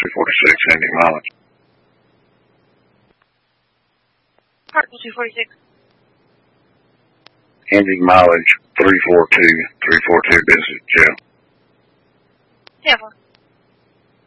246, ending mileage. Hartsville 246. Ending mileage 342, 342 business jail. 10-4.